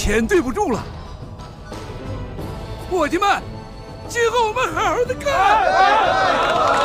钱对不住了。伙计们，今后我们好好的干！